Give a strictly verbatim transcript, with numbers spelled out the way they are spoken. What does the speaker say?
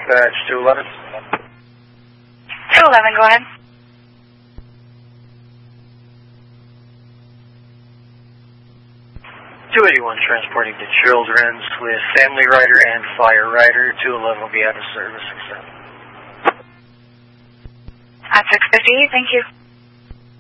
Dispatch two eleven. two eleven, go ahead. two eighty-one transporting the children's with Family Rider and Fire Rider. two eleven will be out of service. At six fifty, thank you.